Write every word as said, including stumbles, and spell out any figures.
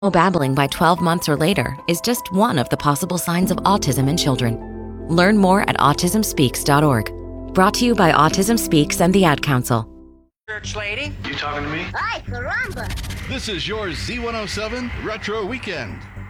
Babbling by twelve months or later is just one of the possible signs of autism in children. Learn more at autism speaks dot org. Brought to you by Autism Speaks and the Ad Council. Church lady? You talking to me? Ay, caramba! This is your Z one oh seven Retro Weekend.